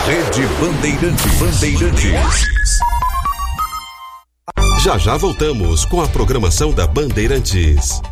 Rede Bandeirantes. Já voltamos com a programação da Bandeirantes.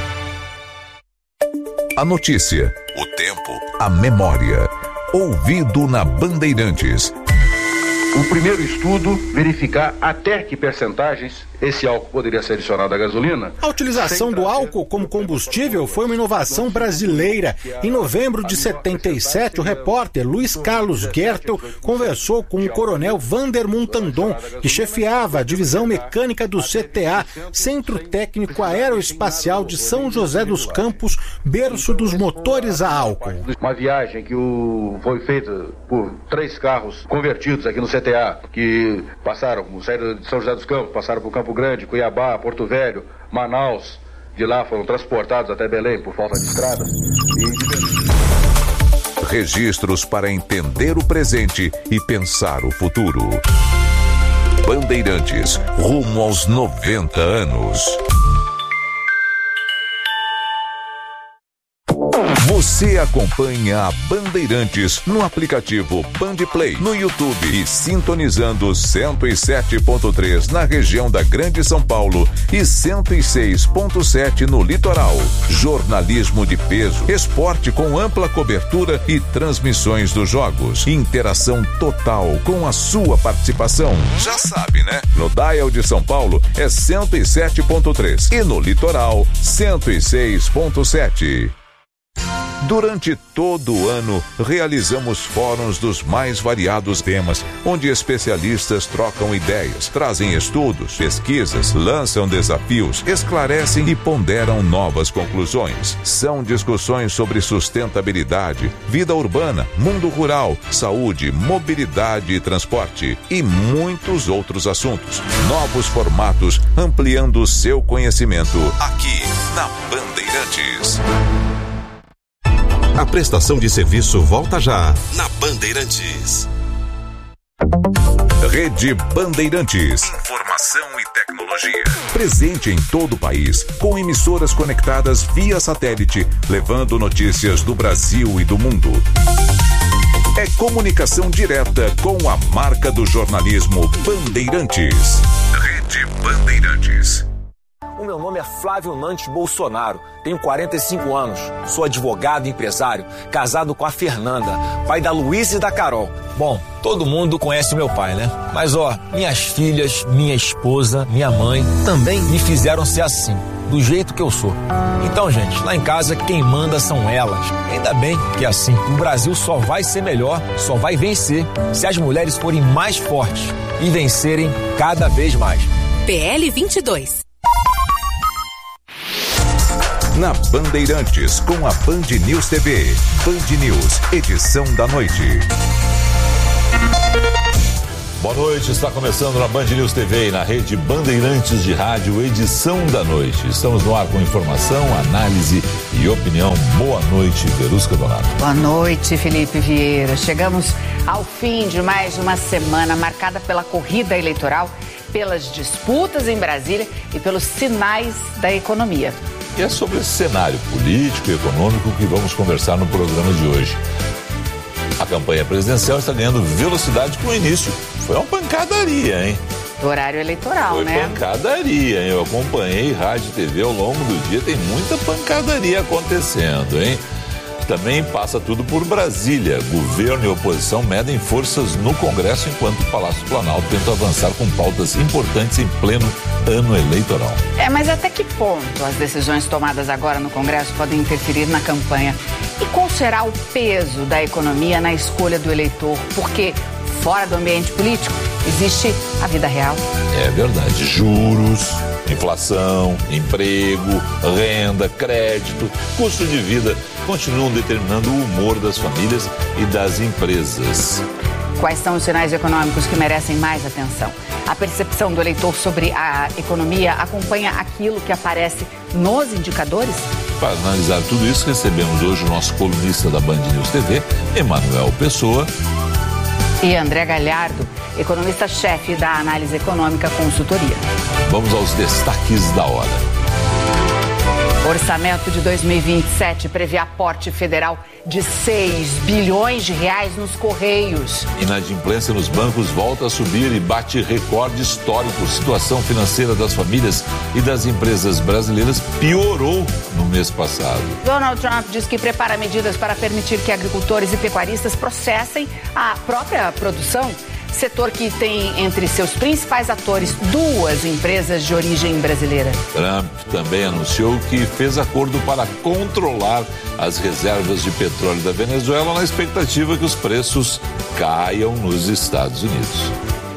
A notícia, o tempo, a memória. Ouvido na Bandeirantes. O primeiro estudo, verificar até que percentagens esse álcool poderia ser adicionado à gasolina. A utilização do álcool como combustível foi uma inovação brasileira. Em novembro de 77, o repórter Luiz Carlos Gertel conversou com o coronel Vander Montandon, que chefiava a divisão mecânica do CTA, Centro Técnico Aeroespacial de São José dos Campos, berço dos motores a álcool. Uma viagem que foi feita por 3 carros convertidos aqui no CTA, que saíram de São José dos Campos, passaram por Campo Grande, Cuiabá, Porto Velho, Manaus. De lá foram transportados até Belém por falta de estrada. Registros para entender o presente e pensar o futuro. Bandeirantes, rumo aos 90 anos. Você acompanha a Bandeirantes no aplicativo Bandplay, no YouTube e sintonizando 107.3 na região da Grande São Paulo e 106.7 no litoral. Jornalismo de peso, esporte com ampla cobertura e transmissões dos jogos. Interação total com a sua participação. Já sabe, né? No dial de São Paulo é 107.3 e no litoral 106.7. Durante todo o ano, realizamos fóruns dos mais variados temas, onde especialistas trocam ideias, trazem estudos, pesquisas, lançam desafios, esclarecem e ponderam novas conclusões. São discussões sobre sustentabilidade, vida urbana, mundo rural, saúde, mobilidade e transporte e muitos outros assuntos. Novos formatos, ampliando o seu conhecimento aqui na Bandeirantes. A prestação de serviço volta já na Bandeirantes. Rede Bandeirantes. Informação e tecnologia. Presente em todo o país, com emissoras conectadas via satélite, levando notícias do Brasil e do mundo. É comunicação direta com a marca do jornalismo Bandeirantes. Rede Bandeirantes. O meu nome é Flávio Nantes Bolsonaro, tenho 45 anos, sou advogado e empresário, casado com a Fernanda, pai da Luísa e da Carol. Bom, todo mundo conhece meu pai, né? Mas minhas filhas, minha esposa, minha mãe também me fizeram ser assim, do jeito que eu sou. Então, gente, lá em casa quem manda são elas. Ainda bem que é assim, o Brasil só vai ser melhor, só vai vencer se as mulheres forem mais fortes e vencerem cada vez mais. PL 22. Na Bandeirantes, com a Band News TV. Band News, edição da noite. Boa noite, está começando na Band News TV e na rede Bandeirantes de Rádio, edição da noite. Estamos no ar com informação, análise e opinião. Boa noite, Verusca Donato. Boa noite, Felipe Vieira. Chegamos ao fim de mais uma semana marcada pela corrida eleitoral, pelas disputas em Brasília e pelos sinais da economia. E é sobre esse cenário político e econômico que vamos conversar no programa de hoje. A campanha presidencial está ganhando velocidade com o início. Foi uma pancadaria, hein? Do horário eleitoral, né? Foi pancadaria, hein? Eu acompanhei rádio e TV ao longo do dia, tem muita pancadaria acontecendo, hein? Também passa tudo por Brasília. Governo e oposição medem forças no Congresso, enquanto o Palácio Planalto tenta avançar com pautas importantes em pleno ano eleitoral. Mas até que ponto as decisões tomadas agora no Congresso podem interferir na campanha? E qual será o peso da economia na escolha do eleitor? Porque fora do ambiente político existe a vida real. É verdade. Juros, inflação, emprego, renda, crédito, custo de vida continuam determinando o humor das famílias e das empresas. Quais são os sinais econômicos que merecem mais atenção? A percepção do eleitor sobre a economia acompanha aquilo que aparece nos indicadores? Para analisar tudo isso, recebemos hoje o nosso colunista da Band News TV, Emanuel Pessoa. E André Galhardo, economista-chefe da Análise Econômica Consultoria. Vamos aos destaques da hora. O orçamento de 2027 prevê aporte federal de 6 bilhões de reais nos Correios. Inadimplência nos bancos volta a subir e bate recorde histórico. Situação financeira das famílias e das empresas brasileiras piorou no mês passado. Donald Trump diz que prepara medidas para permitir que agricultores e pecuaristas processem a própria produção. Setor que tem entre seus principais atores 2 empresas de origem brasileira. Trump também anunciou que fez acordo para controlar as reservas de petróleo da Venezuela na expectativa que os preços caiam nos Estados Unidos.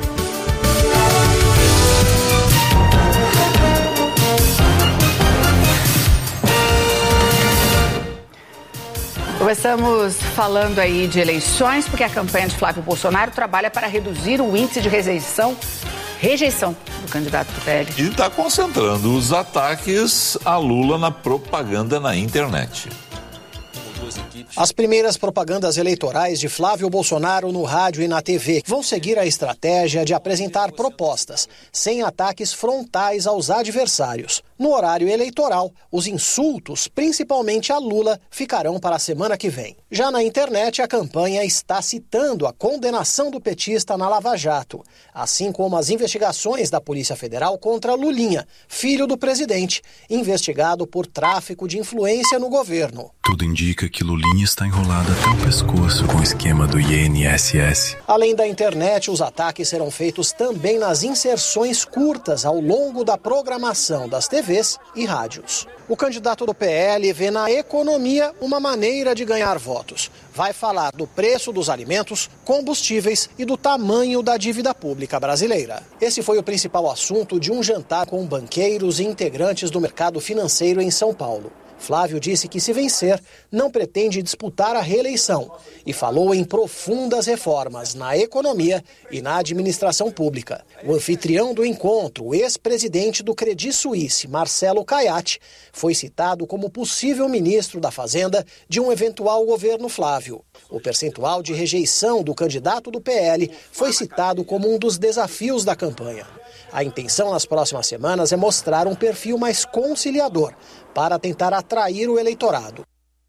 Começamos falando aí de eleições, porque a campanha de Flávio Bolsonaro trabalha para reduzir o índice de rejeição do candidato do PL. E está concentrando os ataques a Lula na propaganda na internet. As primeiras propagandas eleitorais de Flávio Bolsonaro no rádio e na TV vão seguir a estratégia de apresentar propostas, sem ataques frontais aos adversários. No horário eleitoral, os insultos, principalmente a Lula, ficarão para a semana que vem. Já na internet, a campanha está citando a condenação do petista na Lava Jato, assim como as investigações da Polícia Federal contra Lulinha, filho do presidente, investigado por tráfico de influência no governo. Tudo indica que Lulinha está enrolada até o pescoço com o esquema do INSS. Além da internet, os ataques serão feitos também nas inserções curtas ao longo da programação das TVs e rádios. O candidato do PL vê na economia uma maneira de ganhar votos. Vai falar do preço dos alimentos, combustíveis e do tamanho da dívida pública brasileira. Esse foi o principal assunto de um jantar com banqueiros e integrantes do mercado financeiro em São Paulo. Flávio disse que, se vencer, não pretende disputar a reeleição e falou em profundas reformas na economia e na administração pública. O anfitrião do encontro, o ex-presidente do Credit Suisse, Marcelo Caiati, foi citado como possível ministro da Fazenda de um eventual governo Flávio. O percentual de rejeição do candidato do PL foi citado como um dos desafios da campanha. A intenção nas próximas semanas é mostrar um perfil mais conciliador para tentar atrair o eleitorado.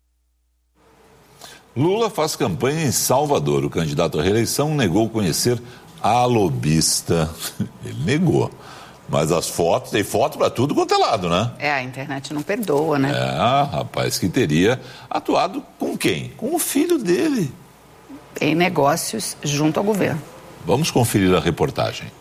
Lula faz campanha em Salvador. O candidato à reeleição negou conhecer a lobista. Ele negou. Mas as fotos, tem foto para tudo quanto é lado, né? A internet não perdoa, né? Rapaz, que teria atuado com quem? Com o filho dele. Em negócios junto ao governo. Vamos conferir a reportagem.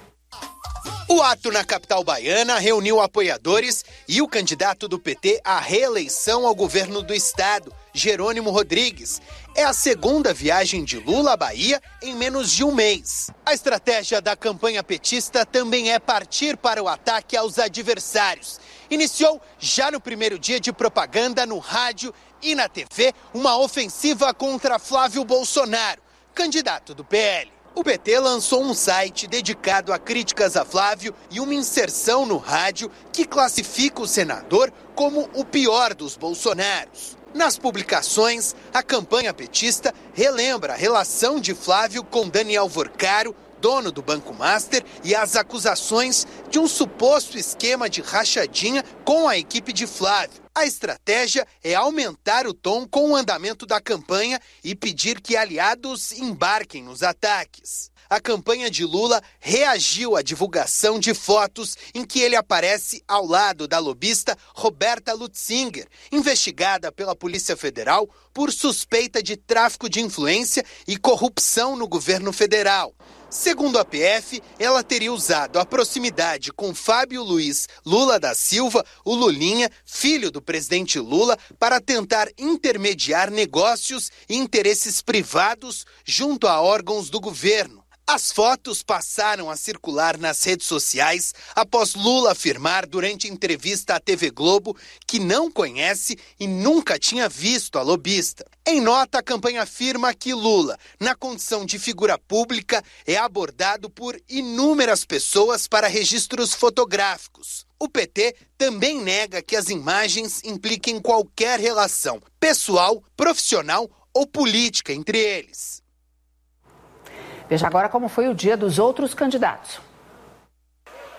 O ato na capital baiana reuniu apoiadores e o candidato do PT à reeleição ao governo do estado, Jerônimo Rodrigues. É a segunda viagem de Lula à Bahia em menos de um mês. A estratégia da campanha petista também é partir para o ataque aos adversários. Iniciou já no primeiro dia de propaganda no rádio e na TV uma ofensiva contra Flávio Bolsonaro, candidato do PL. O PT lançou um site dedicado a críticas a Flávio e uma inserção no rádio que classifica o senador como o pior dos Bolsonaros. Nas publicações, a campanha petista relembra a relação de Flávio com Daniel Vorcaro, dono do Banco Master, e as acusações de um suposto esquema de rachadinha com a equipe de Flávio. A estratégia é aumentar o tom com o andamento da campanha e pedir que aliados embarquem nos ataques. A campanha de Lula reagiu à divulgação de fotos em que ele aparece ao lado da lobista Roberta Lutzinger, investigada pela Polícia Federal por suspeita de tráfico de influência e corrupção no governo federal. Segundo a PF, ela teria usado a proximidade com Fábio Luiz Lula da Silva, o Lulinha, filho do presidente Lula, para tentar intermediar negócios e interesses privados junto a órgãos do governo. As fotos passaram a circular nas redes sociais após Lula afirmar durante entrevista à TV Globo que não conhece e nunca tinha visto a lobista. Em nota, a campanha afirma que Lula, na condição de figura pública, é abordado por inúmeras pessoas para registros fotográficos. O PT também nega que as imagens impliquem qualquer relação pessoal, profissional ou política entre eles. Veja agora como foi o dia dos outros candidatos.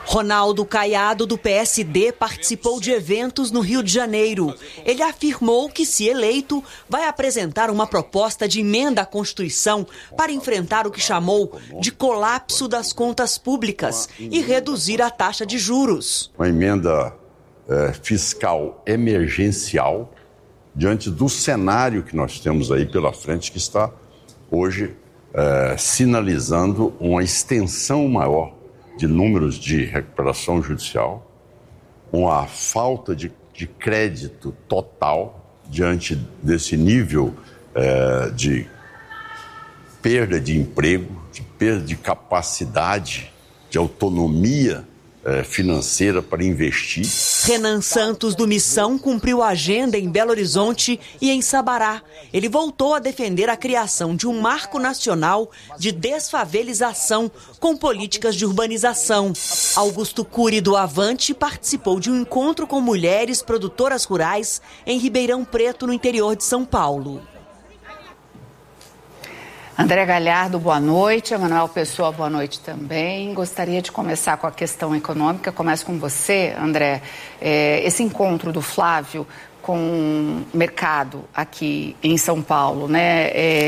Ronaldo Caiado, do PSD, participou de eventos no Rio de Janeiro. Ele afirmou que, se eleito, vai apresentar uma proposta de emenda à Constituição para enfrentar o que chamou de colapso das contas públicas e reduzir a taxa de juros. Uma emenda fiscal emergencial diante do cenário que nós temos aí pela frente, que está hoje sinalizando uma extensão maior de números de recuperação judicial, uma falta de crédito total diante desse nível de perda de emprego, de perda de capacidade, de autonomia financeira para investir. Renan Santos, do Missão, cumpriu a agenda em Belo Horizonte e em Sabará. Ele voltou a defender a criação de um marco nacional de desfavelização com políticas de urbanização. Augusto Cury, do Avante, participou de um encontro com mulheres produtoras rurais em Ribeirão Preto, no interior de São Paulo. André Galhardo, boa noite. Emanuel Pessoa, boa noite também. Gostaria de começar com a questão econômica. Começo com você, André. Esse encontro do Flávio com o mercado aqui em São Paulo, né?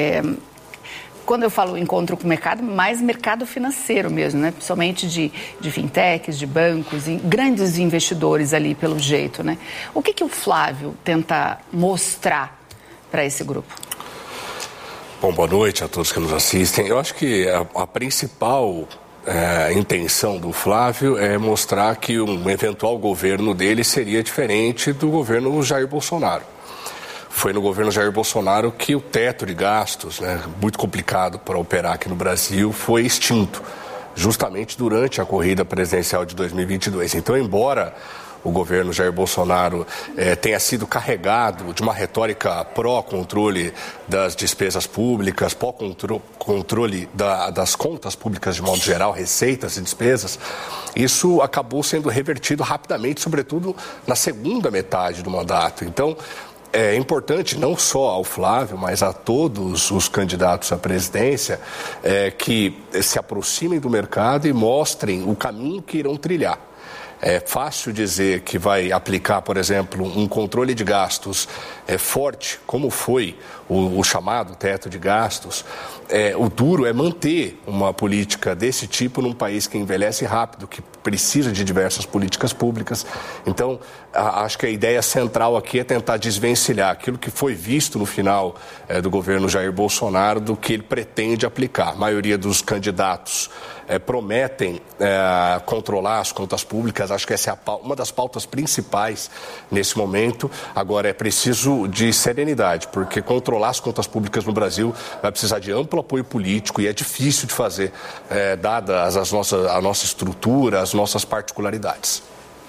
Quando eu falo encontro com o mercado, mais mercado financeiro mesmo, né? Principalmente de fintechs, de bancos, grandes investidores ali, pelo jeito, né? O que o Flávio tenta mostrar para esse grupo? Bom, boa noite a todos que nos assistem. Eu acho que a principal intenção do Flávio é mostrar que um eventual governo dele seria diferente do governo Jair Bolsonaro. Foi no governo Jair Bolsonaro que o teto de gastos, né, muito complicado para operar aqui no Brasil, foi extinto, justamente durante a corrida presidencial de 2022. Então, embora o governo Jair Bolsonaro tenha sido carregado de uma retórica pró-controle das despesas públicas, pró-controle das contas públicas de modo geral, receitas e despesas, isso acabou sendo revertido rapidamente, sobretudo na segunda metade do mandato. Então, é importante não só ao Flávio, mas a todos os candidatos à presidência que se aproximem do mercado e mostrem o caminho que irão trilhar. É fácil dizer que vai aplicar, por exemplo, um controle de gastos forte, como foi o chamado teto de gastos. O duro é manter uma política desse tipo num país que envelhece rápido, que precisa de diversas políticas públicas. Então, acho que a ideia central aqui é tentar desvencilhar aquilo que foi visto no final do governo Jair Bolsonaro do que ele pretende aplicar. A maioria dos candidatos prometem controlar as contas públicas. Acho que essa é uma das pautas principais nesse momento. Agora, é preciso de serenidade, porque controlar as contas públicas no Brasil vai precisar de amplo apoio político e é difícil de fazer, dadas a nossa estrutura, as nossas particularidades.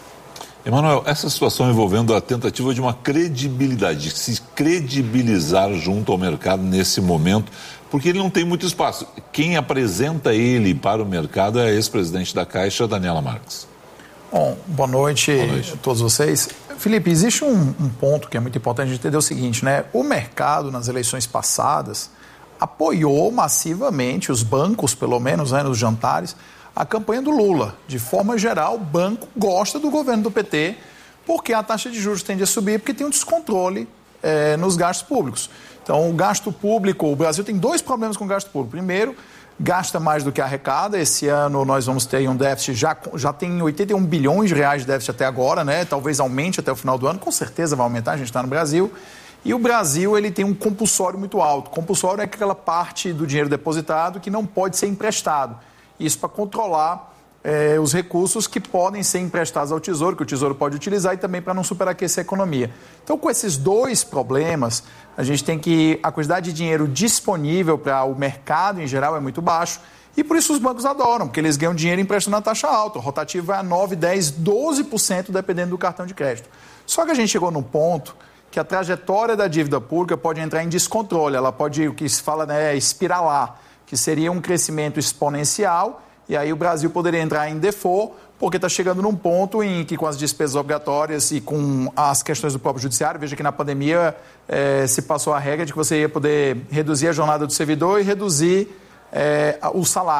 Emanuel, essa situação envolvendo a tentativa de uma credibilidade, de se credibilizar junto ao mercado nesse momento, porque ele não tem muito espaço. Quem apresenta ele para o mercado é a ex-presidente da Caixa, Daniela Marques. Bom, boa noite a todos vocês. Felipe, existe um ponto que é muito importante a gente entender o seguinte, né? O mercado, nas eleições passadas, apoiou massivamente, os bancos, pelo menos, né, nos jantares, a campanha do Lula. De forma geral, o banco gosta do governo do PT, porque a taxa de juros tende a subir, porque tem um descontrole nos gastos públicos. Então, o gasto público, o Brasil tem dois problemas com o gasto público. Primeiro, gasta mais do que arrecada. Esse ano nós vamos ter um déficit, já tem 81 bilhões de reais de déficit até agora, né? Talvez aumente até o final do ano, com certeza vai aumentar, a gente está no Brasil. E o Brasil, ele tem um compulsório muito alto. Compulsório é aquela parte do dinheiro depositado que não pode ser emprestado. Isso para controlar os recursos que podem ser emprestados ao Tesouro, que o Tesouro pode utilizar, e também para não superaquecer a economia. Então, com esses dois problemas, a gente tem que... A quantidade de dinheiro disponível para o mercado, em geral, é muito baixo. E por isso os bancos adoram, porque eles ganham dinheiro emprestando a taxa alta. O rotativo vai a 9%, 10%, 12%, dependendo do cartão de crédito. Só que a gente chegou num ponto que a trajetória da dívida pública pode entrar em descontrole. Ela pode, o que se fala, né, espiralar, que seria um crescimento exponencial. E aí o Brasil poderia entrar em default, porque está chegando num ponto em que, com as despesas obrigatórias e com as questões do próprio judiciário, veja que na pandemia se passou a regra de que você ia poder reduzir a jornada do servidor e reduzir o salário.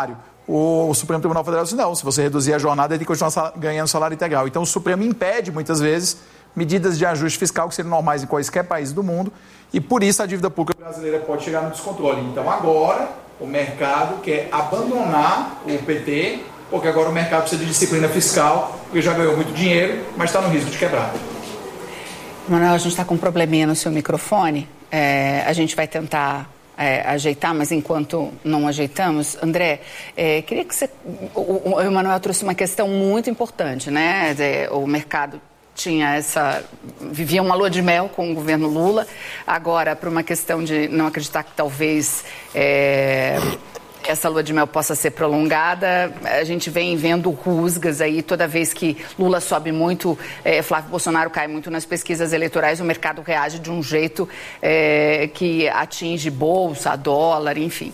o Supremo Tribunal Federal disse, não, se você reduzir a jornada, ele tem que continuar ganhando salário integral. Então, o Supremo impede, muitas vezes, medidas de ajuste fiscal que seriam normais em quaisquer país do mundo, e por isso a dívida pública brasileira pode chegar no descontrole. Então, agora, o mercado quer abandonar o PT, porque agora o mercado precisa de disciplina fiscal, porque já ganhou muito dinheiro, mas está no risco de quebrar. Manuel, a gente está com um probleminha no seu microfone, a gente vai tentar ajeitar, mas enquanto não ajeitamos, André, queria que você... O Emanuel trouxe uma questão muito importante, né? O mercado vivia uma lua de mel com o governo Lula, agora por uma questão de não acreditar que talvez essa lua de mel possa ser prolongada, a gente vem vendo rusgas aí, toda vez que Lula sobe muito, Flávio Bolsonaro cai muito nas pesquisas eleitorais, o mercado reage de um jeito que atinge bolsa, dólar, enfim.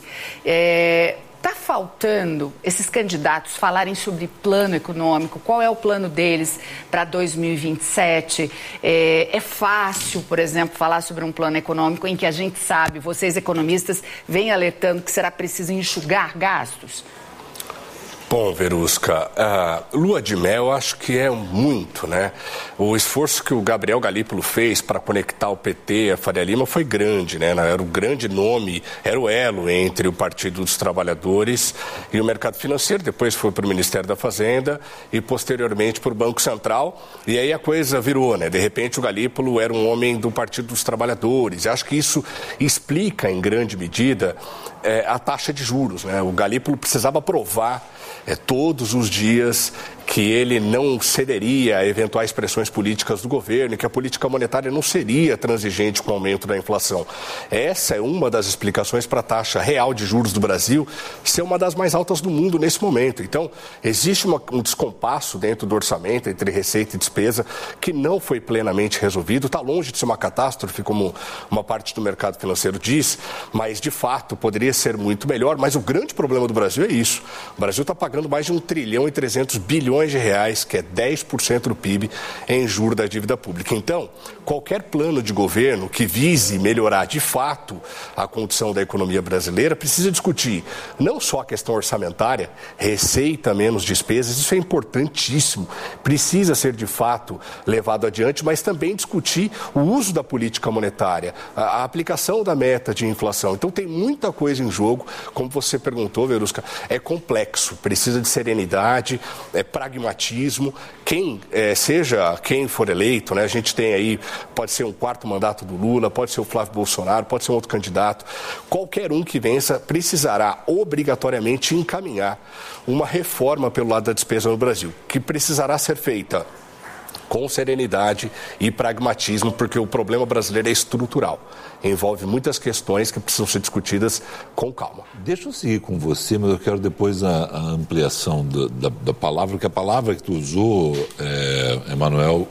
Está faltando esses candidatos falarem sobre plano econômico, qual é o plano deles para 2027? É fácil, por exemplo, falar sobre um plano econômico em que a gente sabe, vocês economistas vêm alertando que será preciso enxugar gastos? Bom, Verusca, lua de mel acho que é muito, né? O esforço que o Gabriel Galípolo fez para conectar o PT e a Faria Lima foi grande, né? Era o grande nome, era o elo entre o Partido dos Trabalhadores e o mercado financeiro, depois foi para o Ministério da Fazenda e posteriormente para o Banco Central, e aí a coisa virou, né? De repente o Galípolo era um homem do Partido dos Trabalhadores, e acho que isso explica em grande medida a taxa de juros, né? O Galípolo precisava provar todos os dias que ele não cederia a eventuais pressões políticas do governo e que a política monetária não seria transigente com o aumento da inflação. Essa é uma das explicações para a taxa real de juros do Brasil ser uma das mais altas do mundo nesse momento. Então, existe um descompasso dentro do orçamento entre receita e despesa que não foi plenamente resolvido. Está longe de ser uma catástrofe, como uma parte do mercado financeiro diz, mas, de fato, poderia ser muito melhor. Mas o grande problema do Brasil é isso. O Brasil está pagando mais de 1,3 trilhão de reais, que é 10% do PIB, em juros da dívida pública. Então, qualquer plano de governo que vise melhorar de fato a condição da economia brasileira precisa discutir não só a questão orçamentária, receita menos despesas, isso é importantíssimo, precisa ser de fato levado adiante, mas também discutir o uso da política monetária, a aplicação da meta de inflação. Então, tem muita coisa em jogo, como você perguntou, Verusca, é complexo, precisa de serenidade, pragmatismo, seja quem for eleito, né? A gente tem aí, pode ser um quarto mandato do Lula, pode ser o Flávio Bolsonaro, pode ser um outro candidato, qualquer um que vença precisará obrigatoriamente encaminhar uma reforma pelo lado da despesa no Brasil, que precisará ser feita com serenidade e pragmatismo, porque o problema brasileiro é estrutural. Envolve muitas questões que precisam ser discutidas com calma. Deixa eu seguir com você, mas eu quero depois a ampliação da palavra, porque a palavra que tu usou, Emanuel,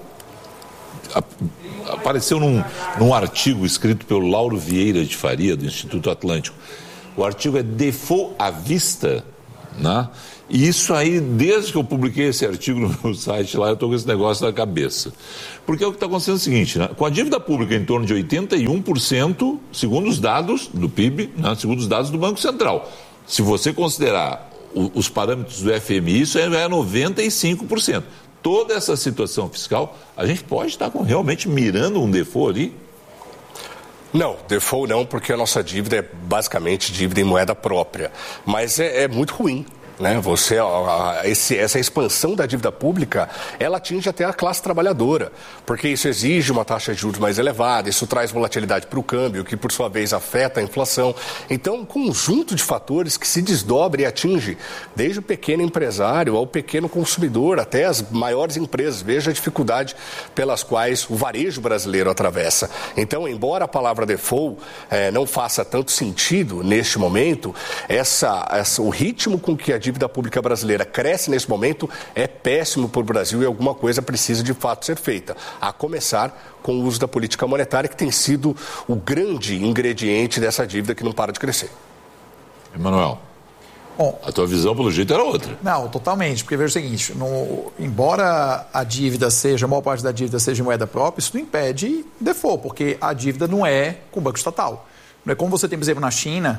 apareceu num artigo escrito pelo Lauro Vieira de Faria, do Instituto Atlântico. O artigo é Default à Vista, né? E isso aí, desde que eu publiquei esse artigo no meu site lá, eu estou com esse negócio na cabeça. Porque o que está acontecendo é o seguinte, né? Com a dívida pública em torno de 81%, segundo os dados do PIB, né? Segundo os dados do Banco Central. Se você considerar os parâmetros do FMI, isso é 95%. Toda essa situação fiscal, a gente pode estar realmente mirando um default ali? Não, default não, porque a nossa dívida é basicamente dívida em moeda própria. Mas é muito ruim. Né? Essa expansão da dívida pública, ela atinge até a classe trabalhadora, porque isso exige uma taxa de juros mais elevada, isso traz volatilidade para o câmbio, que por sua vez afeta a inflação. Então, um conjunto de fatores que se desdobra e atinge desde o pequeno empresário ao pequeno consumidor, até as maiores empresas. Veja a dificuldade pelas quais o varejo brasileiro atravessa. Então, embora a palavra default não faça tanto sentido neste momento, o ritmo com que a dívida pública brasileira cresce nesse momento é péssimo para o Brasil e alguma coisa precisa de fato ser feita, a começar com o uso da política monetária, que tem sido o grande ingrediente dessa dívida que não para de crescer. Emanuel, a tua visão pelo jeito era outra. Não, totalmente, porque veja o seguinte, embora a maior parte da dívida seja em moeda própria, isso não impede default, porque a dívida não é com o Banco Estatal. Não é como você tem, por exemplo, na China,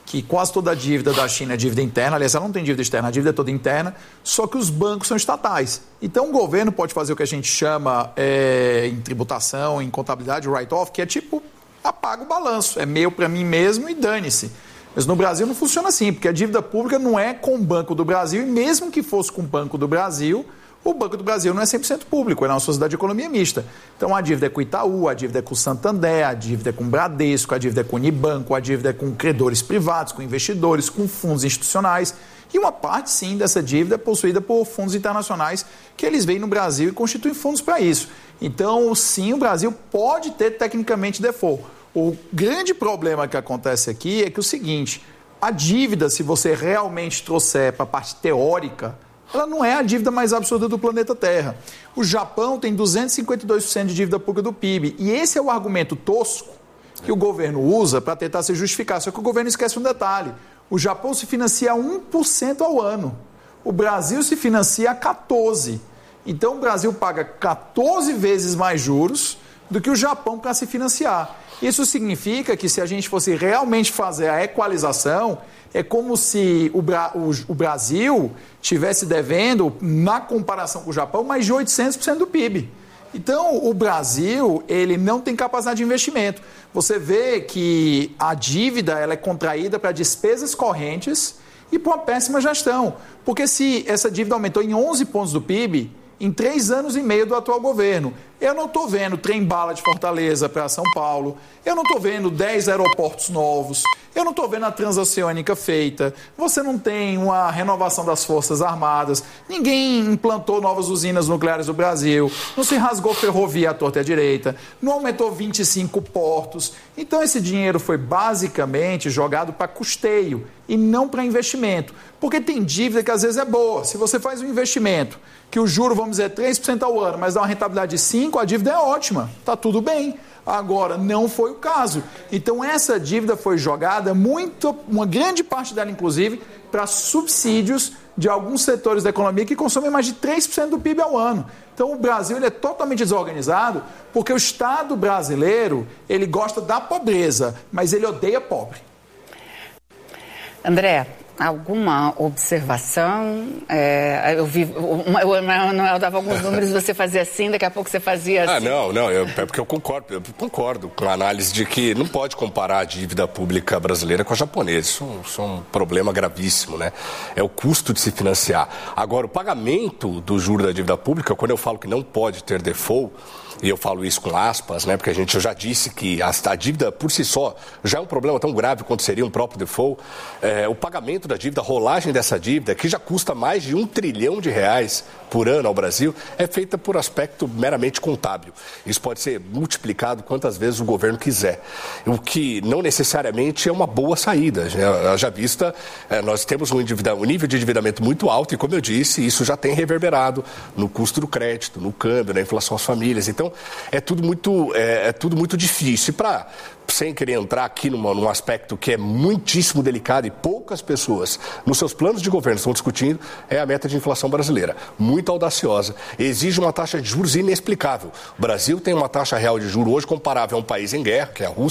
que quase toda a dívida da China é dívida interna, aliás, ela não tem dívida externa, a dívida é toda interna, só que os bancos são estatais. Então, o governo pode fazer o que a gente chama em tributação, em contabilidade, write-off, que é tipo, apaga o balanço, é meu para mim mesmo e dane-se. Mas no Brasil não funciona assim, porque a dívida pública não é com o Banco do Brasil, e mesmo que fosse com o Banco do Brasil, o Banco do Brasil não é 100% público, é uma sociedade de economia mista. Então, a dívida é com o Itaú, a dívida é com o Santander, a dívida é com o Bradesco, a dívida é com o Unibanco, a dívida é com credores privados, com investidores, com fundos institucionais. E uma parte, sim, dessa dívida é possuída por fundos internacionais que eles vêm no Brasil e constituem fundos para isso. Então, sim, o Brasil pode ter, tecnicamente, default. O grande problema que acontece aqui é que o seguinte, a dívida, se você realmente trouxer para a parte teórica, ela não é a dívida mais absurda do planeta Terra. O Japão tem 252% de dívida pública do PIB. E esse é o argumento tosco que o governo usa para tentar se justificar. Só que o governo esquece um detalhe. O Japão se financia a 1% ao ano. O Brasil se financia a 14%. Então o Brasil paga 14 vezes mais juros do que o Japão para se financiar. Isso significa que se a gente fosse realmente fazer a equalização, é como se o Brasil tivesse devendo, na comparação com o Japão, mais de 800% do PIB. Então, o Brasil, ele não tem capacidade de investimento. Você vê que a dívida ela é contraída para despesas correntes e para uma péssima gestão. Porque se essa dívida aumentou em 11 pontos do PIB, em 3 anos e meio do atual governo. Eu não estou vendo trem-bala de Fortaleza para São Paulo, eu não estou vendo 10 aeroportos novos, eu não estou vendo a transoceânica feita, você não tem uma renovação das Forças Armadas, ninguém implantou novas usinas nucleares no Brasil, não se rasgou ferrovia à torta e à direita, não aumentou 25 portos. Então esse dinheiro foi basicamente jogado para custeio e não para investimento. Porque tem dívida que às vezes é boa. Se você faz um investimento que o juro, vamos dizer, 3% ao ano, mas dá uma rentabilidade de 5%, a dívida é ótima, está tudo bem. Agora, não foi o caso. Então, essa dívida foi jogada, uma grande parte dela, inclusive, para subsídios de alguns setores da economia que consomem mais de 3% do PIB ao ano. Então, o Brasil ele é totalmente desorganizado porque o Estado brasileiro ele gosta da pobreza, mas ele odeia pobre. André, alguma observação? Eu vi, o Manuel dava alguns números, você fazia assim, daqui a pouco você fazia assim. É porque eu concordo com a análise de que não pode comparar a dívida pública brasileira com a japonesa. Isso é um problema gravíssimo, né? É o custo de se financiar. Agora, o pagamento do juro da dívida pública, quando eu falo que não pode ter default, e eu falo isso com aspas, né? Porque eu já disse que a dívida por si só já é um problema tão grave quanto seria um próprio default. O pagamento da dívida, a rolagem dessa dívida, que já custa mais de R$1 trilhão por ano ao Brasil, é feita por aspecto meramente contábil. Isso pode ser multiplicado quantas vezes o governo quiser, o que não necessariamente é uma boa saída. Já vista, nós temos um nível de endividamento muito alto e, como eu disse, isso já tem reverberado no custo do crédito, no câmbio, na inflação às famílias. Então, é tudo muito difícil. Sem querer entrar aqui num aspecto que é muitíssimo delicado e poucas pessoas nos seus planos de governo estão discutindo, é a meta de inflação brasileira. Muito audaciosa. Exige uma taxa de juros inexplicável. O Brasil tem uma taxa real de juros hoje comparável a um país em guerra, que é a Rússia,